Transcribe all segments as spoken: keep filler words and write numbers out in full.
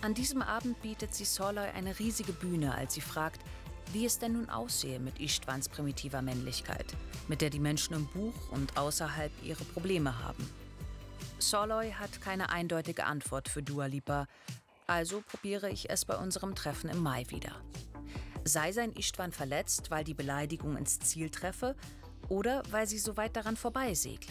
An diesem Abend bietet sie Sorloy eine riesige Bühne, als sie fragt, wie es denn nun aussehe mit Istvans primitiver Männlichkeit, mit der die Menschen im Buch und außerhalb ihre Probleme haben. Sorloy hat keine eindeutige Antwort für Dua Lipa, also probiere ich es bei unserem Treffen im Mai wieder. Sei sein Istvan verletzt, weil die Beleidigung ins Ziel treffe, oder weil sie so weit daran vorbeisegle?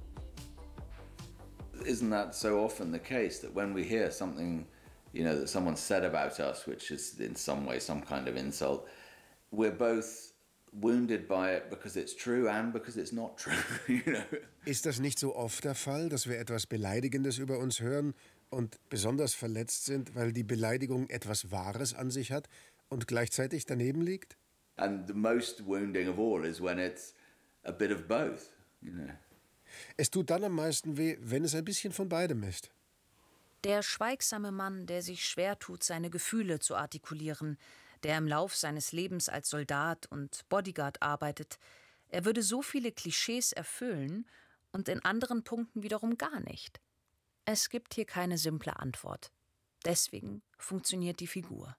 Isn't that so often the case that when we hear something, you know, that someone said about us, which is in some way some kind of insult, we're both wounded by it because it's true and because it's not true, you know? Ist das nicht so oft der Fall, dass wir etwas Beleidigendes über uns hören und besonders verletzt sind, weil die Beleidigung etwas Wahres an sich hat und gleichzeitig daneben liegt? And the most wounding of all is when it's a bit of both, you know. Es tut dann am meisten weh, wenn es ein bisschen von beidem ist. Der schweigsame Mann, der sich schwer tut, seine Gefühle zu artikulieren, der im Lauf seines Lebens als Soldat und Bodyguard arbeitet, er würde so viele Klischees erfüllen und in anderen Punkten wiederum gar nicht. Es gibt hier keine simple Antwort. Deswegen funktioniert die Figur.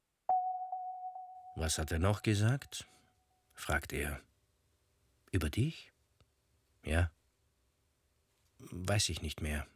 Was hat er noch gesagt? Fragt er. Über dich? Ja. Weiß ich nicht mehr.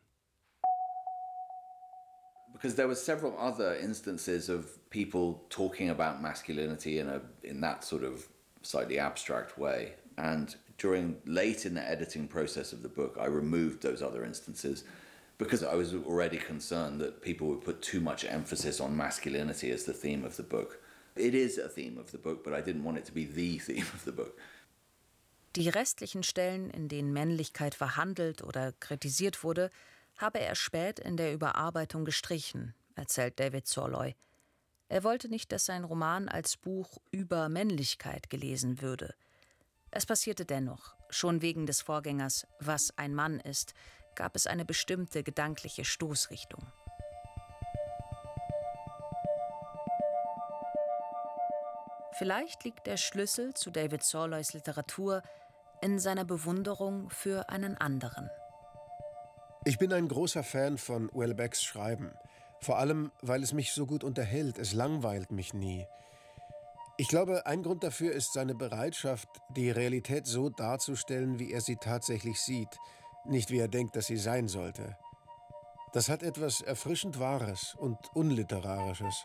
Because there were several other instances of people talking about masculinity in a in that sort of slightly abstract way. And during late in the editing process of the book, I removed those other instances because I was already concerned that people would put too much emphasis on masculinity as the theme of the book. It is a theme of the book, but I didn't want it to be the theme of the book. Die restlichen Stellen, in denen Männlichkeit verhandelt oder kritisiert wurde, habe er spät in der Überarbeitung gestrichen, erzählt David Sorloy. Er wollte nicht, dass sein Roman als Buch über Männlichkeit gelesen würde. Es passierte dennoch. Schon wegen des Vorgängers »Was ein Mann ist« gab es eine bestimmte gedankliche Stoßrichtung. Vielleicht liegt der Schlüssel zu David Sorloys Literatur in seiner Bewunderung für einen anderen. Ich bin ein großer Fan von Houellebecqs Schreiben. Vor allem, weil es mich so gut unterhält. Es langweilt mich nie. Ich glaube, ein Grund dafür ist seine Bereitschaft, die Realität so darzustellen, wie er sie tatsächlich sieht, nicht wie er denkt, dass sie sein sollte. Das hat etwas erfrischend Wahres und Unliterarisches.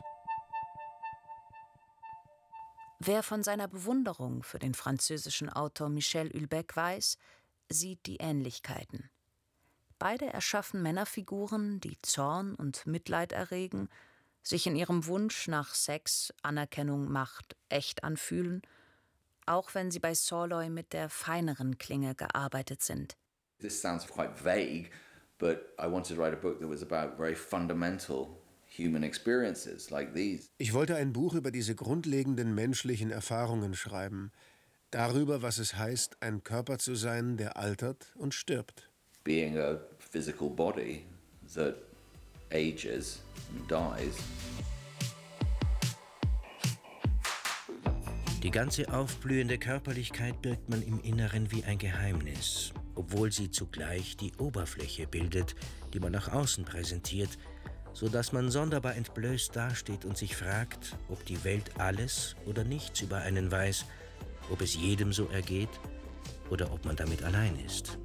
Wer von seiner Bewunderung für den französischen Autor Michel Houellebecq weiß, sieht die Ähnlichkeiten. Beide erschaffen Männerfiguren, die Zorn und Mitleid erregen, sich in ihrem Wunsch nach Sex, Anerkennung, Macht echt anfühlen, auch wenn sie bei Sorloy mit der feineren Klinge gearbeitet sind. This sounds quite vague, but I wanted to write a book that was about very fundamental human experiences like these. Ich wollte ein Buch über diese grundlegenden menschlichen Erfahrungen schreiben, darüber, was es heißt, ein Körper zu sein, der altert und stirbt. Being a physical body that ages and dies. Die ganze aufblühende Körperlichkeit birgt man im Inneren wie ein Geheimnis, obwohl sie zugleich die Oberfläche bildet, die man nach außen präsentiert, so dass man sonderbar entblößt dasteht und sich fragt, ob die Welt alles oder nichts über einen weiß, ob es jedem so ergeht oder ob man damit allein ist.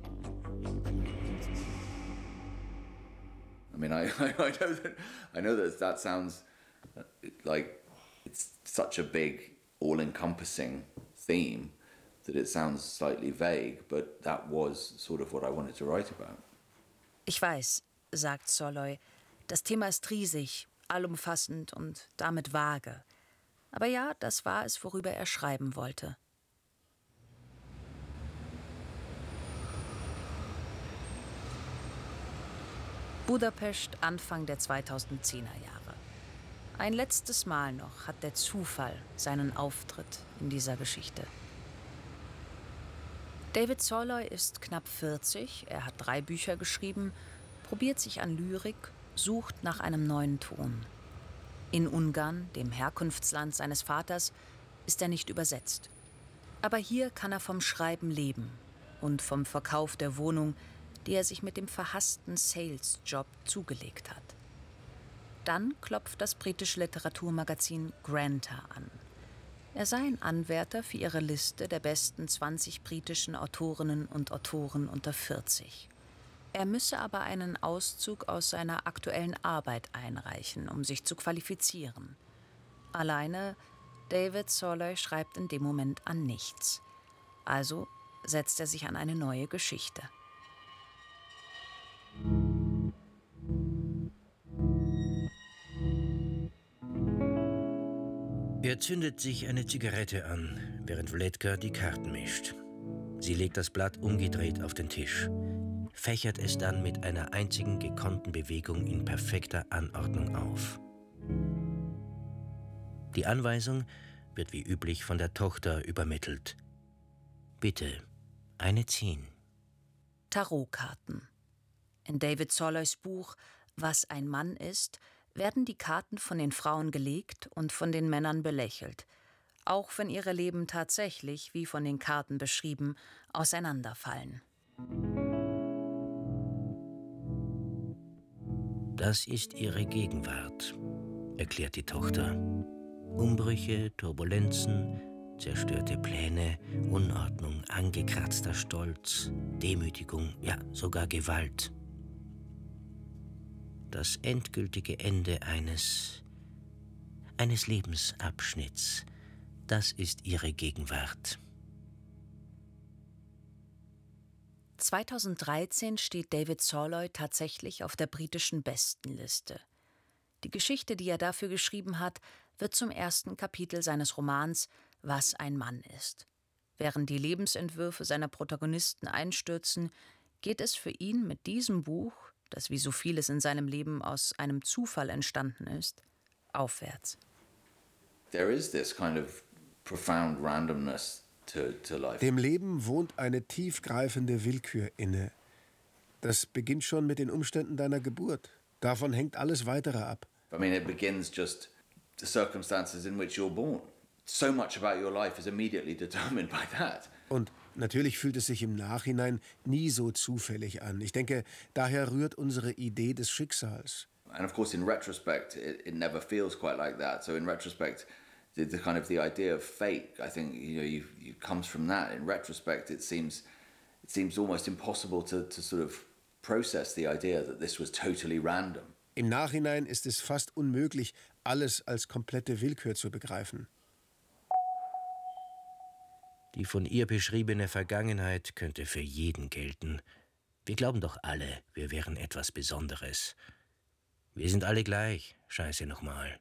I mean, I, I know that I know that that sounds like it's such a big, all-encompassing theme that it sounds slightly vague, but that was sort of what I wanted to write about. Ich weiß, sagt Sorloy, das Thema ist riesig, allumfassend und damit vage. Aber ja, das war es, worüber er schreiben wollte. Budapest, Anfang der zweitausendzehner Jahre. Ein letztes Mal noch hat der Zufall seinen Auftritt in dieser Geschichte. David Sorloy ist knapp vierzig, er hat drei Bücher geschrieben, probiert sich an Lyrik, sucht nach einem neuen Ton. In Ungarn, dem Herkunftsland seines Vaters, ist er nicht übersetzt. Aber hier kann er vom Schreiben leben und vom Verkauf der Wohnung, die er sich mit dem verhassten Sales-Job zugelegt hat. Dann klopft das britische Literaturmagazin Granta an. Er sei ein Anwärter für ihre Liste der besten zwanzig britischen Autorinnen und Autoren unter vierzig. Er müsse aber einen Auszug aus seiner aktuellen Arbeit einreichen, um sich zu qualifizieren. Alleine David Soloy schreibt in dem Moment an nichts. Also setzt er sich an eine neue Geschichte. Er zündet sich eine Zigarette an, während Vletka die Karten mischt. Sie legt das Blatt umgedreht auf den Tisch, fächert es dann mit einer einzigen gekonnten Bewegung in perfekter Anordnung auf. Die Anweisung wird wie üblich von der Tochter übermittelt. Bitte, eine ziehen. Tarotkarten. In David Soloys Buch »Was ein Mann ist« werden die Karten von den Frauen gelegt und von den Männern belächelt, auch wenn ihre Leben tatsächlich, wie von den Karten beschrieben, auseinanderfallen. Das ist ihre Gegenwart, erklärt die Tochter. Umbrüche, Turbulenzen, zerstörte Pläne, Unordnung, angekratzter Stolz, Demütigung, ja sogar Gewalt. Das endgültige Ende eines, eines Lebensabschnitts, das ist ihre Gegenwart. zweitausenddreizehn steht David Soloy tatsächlich auf der britischen Bestenliste. Die Geschichte, die er dafür geschrieben hat, wird zum ersten Kapitel seines Romans »Was ein Mann ist«. Während die Lebensentwürfe seiner Protagonisten einstürzen, geht es für ihn mit diesem Buch, das wie so vieles in seinem Leben aus einem Zufall entstanden ist, aufwärts. There is this kind of profound randomness to, to life. Dem Leben wohnt eine tiefgreifende Willkür inne. Das beginnt schon mit den Umständen deiner Geburt. Davon hängt alles Weitere ab. I mean, it begins just the circumstances in which you're born. So much about your life is immediately determined by that. Und natürlich fühlt es sich im Nachhinein nie so zufällig an. Ich denke, daher rührt unsere Idee des Schicksals. And of course, in retrospect, it, it never feels quite like that. So in retrospect, the, the kind of the idea of fate, I think, you know, you, you comes from that. In retrospect, it seems, it seems almost impossible to, to sort of process the idea that this was totally random. Im Nachhinein ist es fast unmöglich, alles als komplette Willkür zu begreifen. Die von ihr beschriebene Vergangenheit könnte für jeden gelten. Wir glauben doch alle, wir wären etwas Besonderes. Wir sind alle gleich, scheiße nochmal.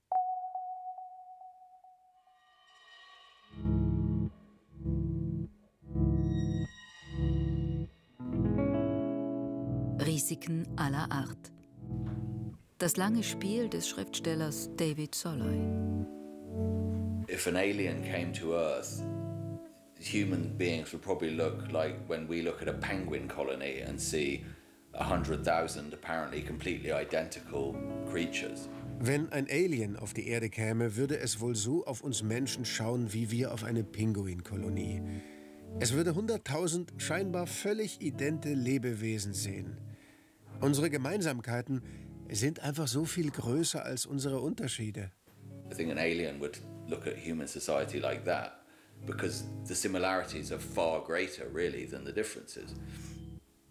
Risiken aller Art. Das lange Spiel des Schriftstellers David Soloy. If an alien came to Earth, human beings would probably look like when we look at a penguin colony and see a hundred thousand apparently completely identical creatures. Wenn ein Alien auf die Erde käme, würde es wohl so auf uns Menschen schauen, wie wir auf eine Pinguinkolonie. Es würde hunderttausend scheinbar völlig idente Lebewesen sehen. Unsere Gemeinsamkeiten sind einfach so viel größer als unsere Unterschiede. I think an alien would look at human society like that because the similarities are far greater really than the differences.